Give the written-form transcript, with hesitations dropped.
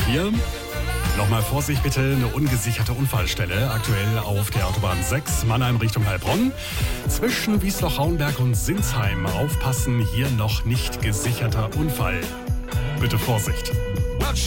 4. Nochmal Vorsicht bitte, eine ungesicherte Unfallstelle. Aktuell auf der Autobahn 6, Mannheim Richtung Heilbronn. Zwischen Wiesloch-Hauenberg und Sinsheim. Aufpassen, hier noch nicht gesicherter Unfall. Bitte Vorsicht.